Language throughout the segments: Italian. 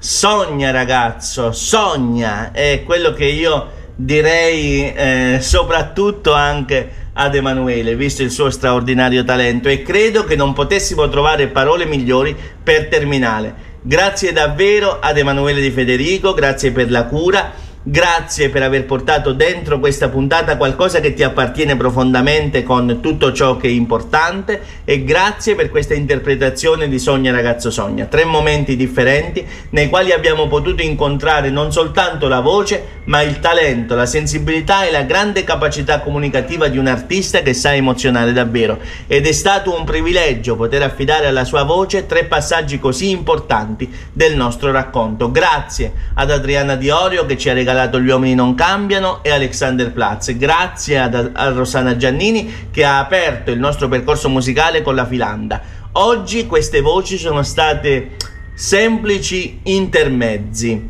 Sogna ragazzo, sogna, è quello che io direi soprattutto anche ad Emanuele, visto il suo straordinario talento, e credo che non potessimo trovare parole migliori per terminare. Grazie davvero ad Emanuele Di Federico, grazie per la cura, grazie per aver portato dentro questa puntata qualcosa che ti appartiene profondamente con tutto ciò che è importante, e grazie per questa interpretazione di Sogna ragazzo sogna. 3 momenti differenti nei quali abbiamo potuto incontrare non soltanto la voce, ma il talento, la sensibilità e la grande capacità comunicativa di un artista che sa emozionare davvero, ed è stato un privilegio poter affidare alla sua voce 3 passaggi così importanti del nostro racconto. Grazie ad Adriana Diorio che ci ha regalato Gli uomini non cambiano e Alexander Platz, grazie a Rossana Giannini che ha aperto il nostro percorso musicale con la Filanda. Oggi queste voci sono state semplici intermezzi,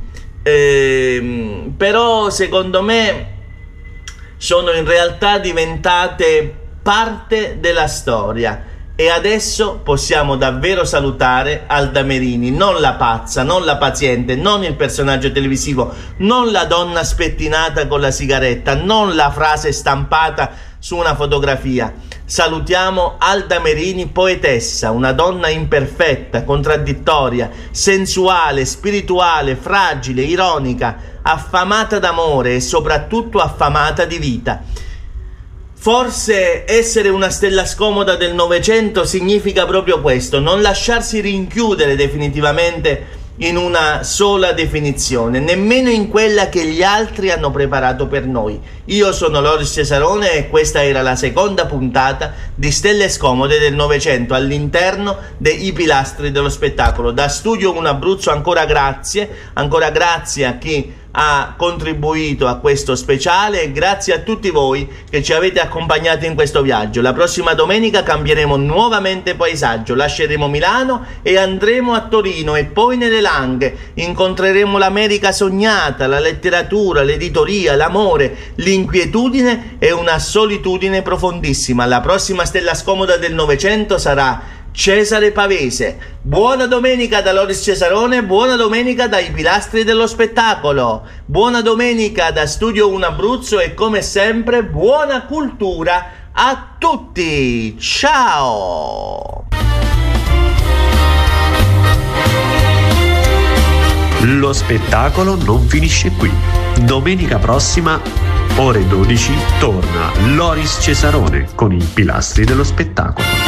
però secondo me sono in realtà diventate parte della storia. E adesso possiamo davvero salutare Alda Merini, non la pazza, non la paziente, non il personaggio televisivo, non la donna spettinata con la sigaretta, non la frase stampata su una fotografia. Salutiamo Alda Merini, poetessa, una donna imperfetta, contraddittoria, sensuale, spirituale, fragile, ironica, affamata d'amore e soprattutto affamata di vita. Forse essere una stella scomoda del Novecento significa proprio questo, non lasciarsi rinchiudere definitivamente in una sola definizione, nemmeno in quella che gli altri hanno preparato per noi. Io sono Loris Cesarone e questa era la seconda puntata di Stelle Scomode del Novecento all'interno dei Pilastri dello Spettacolo. Da Studio 1 Abruzzo ancora grazie a chi ha contribuito a questo speciale, e grazie a tutti voi che ci avete accompagnati in questo viaggio. La prossima domenica cambieremo nuovamente paesaggio, lasceremo Milano e andremo a Torino e poi nelle Langhe. Incontreremo l'America sognata, la letteratura, l'editoria, l'amore, l'inquietudine e una solitudine profondissima. La prossima stella scomoda del Novecento sarà Cesare Pavese. Buona domenica da Loris Cesarone, buona domenica dai Pilastri dello Spettacolo, buona domenica da Studio 1 Abruzzo e come sempre buona cultura a tutti. Ciao! Lo spettacolo non finisce qui. Domenica prossima, ore 12, torna Loris Cesarone con i Pilastri dello Spettacolo.